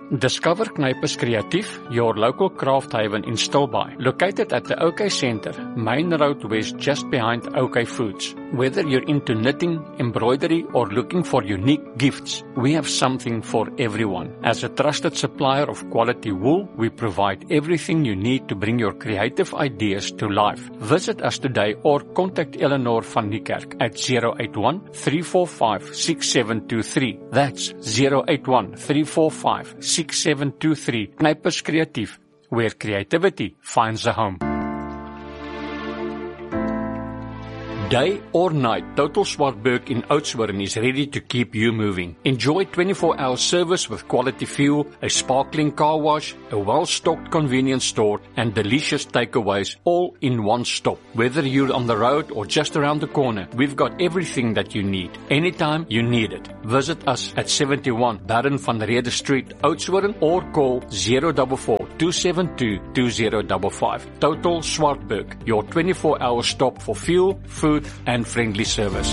Discover Knypers Creatief, your local craft haven in Stilbaai. Located at the OK Centre, Main Road West, just behind OK Foods. Whether you're into knitting, embroidery, or looking for unique gifts, we have something for everyone. As a trusted supplier of quality wool, we provide everything you need to bring your creative ideas to life. Visit us today or contact Eleanor van Niekerk at 081-345-6723. That's 081-345-6723. Knypers Creatief, where creativity finds a home. Day or night, Total Swartberg in Oudtshoorn is ready to keep you moving. Enjoy 24-hour service with quality fuel, a sparkling car wash, a well-stocked convenience store, and delicious takeaways all in one stop. Whether you're on the road or just around the corner, we've got everything that you need, anytime you need it. Visit us at 71 Baron van Rede Street, Oudtshoorn, or call 044-272-2055. Total Swartberg, your 24-hour stop for fuel, food, and friendly service.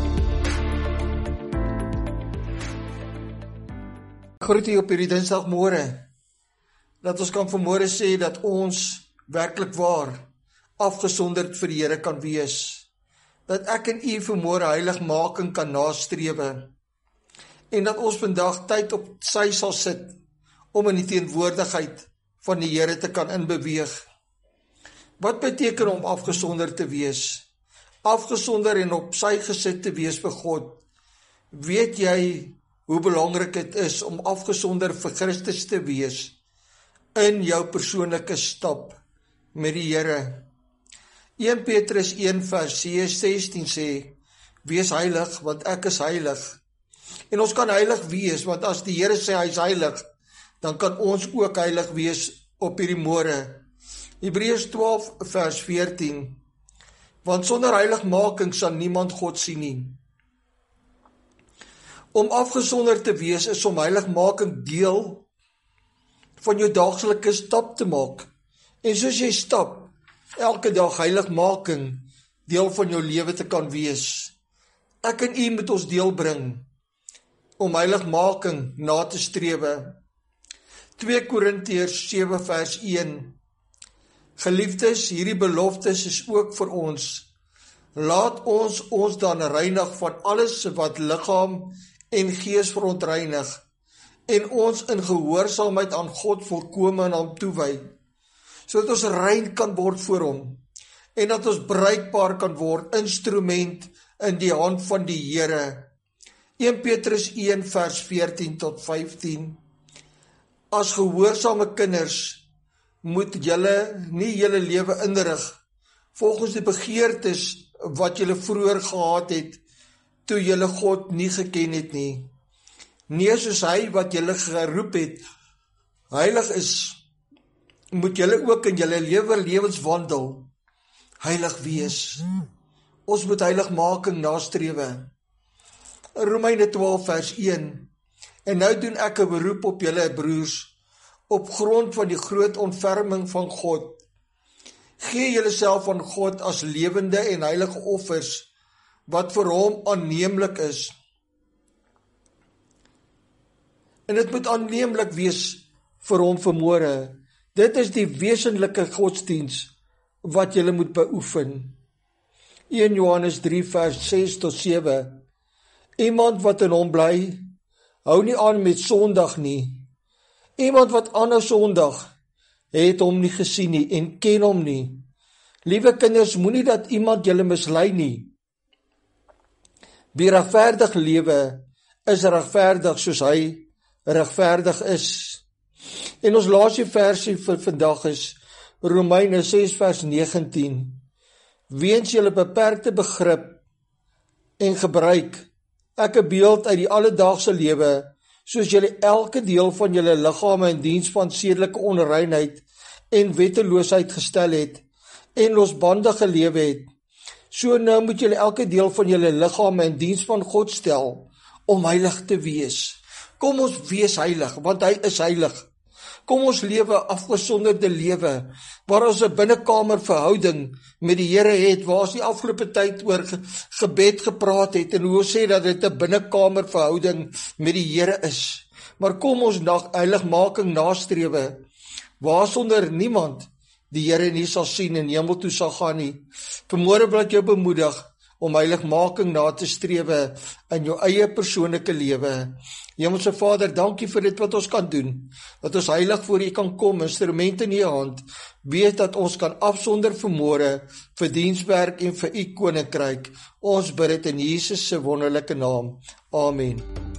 Groet u op hierdie Dinsdagmôre, dat ons kan vanmôre sê dat ons werklik waar afgesonderd vir die Here kan wees, dat ek en u vanmôre heiligmaking kan nastrewe, en dat ons vandag tyd op sy sal sit, om in die teenwoordigheid van die Here te kan inbeweeg. Wat beteken om afgesonderd te wees? Afgesonder en op sy gesit te wees vir God. Weet jy hoe belangrik dit is om afgesonder vir Christus te wees in jou persoonlike stap met die Here? 1 Petrus 1 vers 16 sê, wees heilig, want ek is heilig. En ons kan heilig wees, want as die Here sê hy is heilig, dan kan ons ook heilig wees op hierdie môre. Hebreërs 12 vers 14, want sonder heiligmaking sal niemand God sien nie. Om afgesonder te wees is om heiligmaking deel van jou daaglikse stap te maak. En soos jy stap, elke dag heiligmaking deel van jou lewe te kan wees. Ek en u moet ons deel bring om heiligmaking na te strewe. 2 Korintiërs 7 vers 1, geliefdes, hierdie beloftes is ook vir ons. Laat ons dan reinig van alles wat liggaam en gees verontreinig, en ons in gehoorsaamheid aan God volkome aan hom toewy, sodat ons rein kan word voor hom, en dat ons bruikbaar kan word, instrument in die hand van die Here. 1 Petrus 1 vers 14 tot 15. As gehoorsame kinders, moet julle nie julle lewe inrig volgens die begeertes wat julle vroeër gehad het, toe julle God nie geken het nie. Nee, soos hy wat julle geroep het, heilig is, moet julle ook in julle lewenswandel heilig wees. Ons moet heiligmaking nastrewe. Romeine 12 vers 1, en nou doen ek 'n beroep op julle broers, op grond van die groot ontferming van God. Gee julleself aan God as lewende en heilige offers, wat vir hom aanneemlik is. En dit moet aanneemlik wees vir hom vanmôre. Dit is die wesenlike godsdiens wat julle moet beoefen. 1 Johannes 3 vers 6 tot 7. Iemand wat in hom bly, hou nie aan met sondag nie. Iemand wat aanhou sondag, het hom nie gesien nie en ken hom nie. Liewe kinders, moenie dat iemand julle mislei nie. Wie regverdig lewe, is regverdig soos hy regverdig is. En ons laaste versie vir vandag is Romeine 6 vers 19. Weens julle beperkte begrip en gebruik, ek 'n beeld uit die alledaagse lewe, soos julle elke deel van julle liggame in diens van sedelike onreinheid en wetteloosheid gestel het, en losbandige lewe het. So nou moet julle elke deel van julle liggame in diens van God stel, om heilig te wees. Kom ons wees heilig, want hy is heilig. Kom ons lewe afgesonderde lewe, waar ons 'n binnekamer verhouding met die Here het, waar ons die afgelope tyd oor gebed gepraat het, en hoe ons sê dat dit 'n binnekamer verhouding met die Here is. Maar kom ons heiligmaking nastrewe, waarsonder niemand die Here nie sal sien en hemel toe sal gaan nie. Vanmôre wil ek jou bemoedig om heiligmaking na te strewe in jou eie persoonlike lewe. Hemelse Vader, dankie vir dit wat ons kan doen, dat ons heilig voor U kan kom, instrumente in U hand, weet dat ons kan afsonder vanmôre vir dienswerk en vir U koninkryk. Ons bid dit in Jesus se wonderlike naam. Amen.